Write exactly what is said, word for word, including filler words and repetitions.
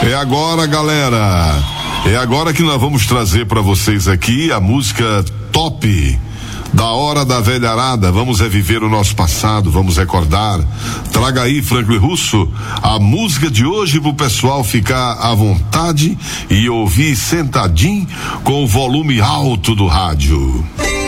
É agora, galera. É agora que nós vamos trazer para vocês aqui a música top da Hora da Velharada. Vamos reviver o nosso passado, vamos recordar. Traga aí, Franklin Russo, a música de hoje pro pessoal ficar à vontade e ouvir sentadinho com o volume alto do rádio.